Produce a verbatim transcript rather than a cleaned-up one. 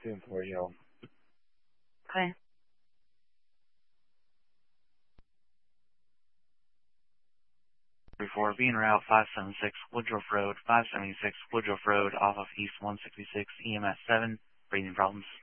ten for you. Okay. Before being route five seven six Woodruff Road, five seventy-six Woodruff Road off of East one sixty-six, E M S seven, breathing problems.